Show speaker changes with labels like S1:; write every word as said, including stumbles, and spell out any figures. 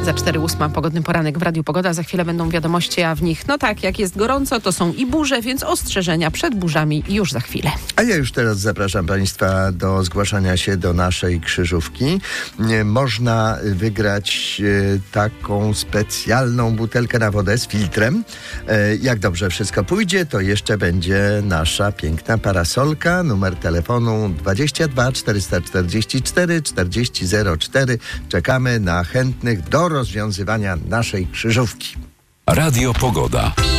S1: Za cztery ósma pogodny poranek w Radiu Pogoda. Za chwilę będą wiadomości, a w nich, no tak, jak jest gorąco, to są i burze, więc ostrzeżenia przed burzami już za chwilę.
S2: A ja już teraz zapraszam Państwa do zgłaszania się do naszej krzyżówki. Można wygrać taką specjalną butelkę na wodę z filtrem. Jak dobrze wszystko pójdzie, to jeszcze będzie nasza piękna parasolka. Numer telefonu dwadzieścia dwa czterysta czterdzieści cztery czterdzieści zero cztery. Czekamy na chętnych do rozwiązywania naszej krzyżówki.
S3: Radio Pogoda.